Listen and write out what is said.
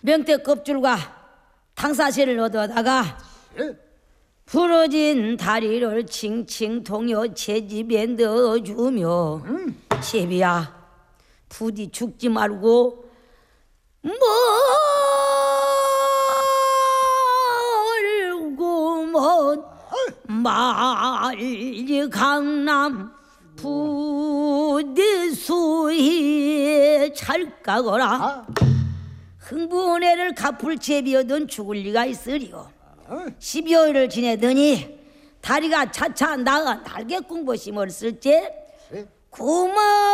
명태 껍질과 당사실을 얻어다가 부러진 다리를 칭칭 동여 제 집에 넣어주며 제비야 부디 죽지 말고 멀고 먼 말리 강남 부대수에 잘 가거라. 흥분해를 갚을 제비여든 죽을 리가 있으리요. 12여일을 지내더니 다리가 차차 나가 날개 꿍보심을 쓸 때 구멍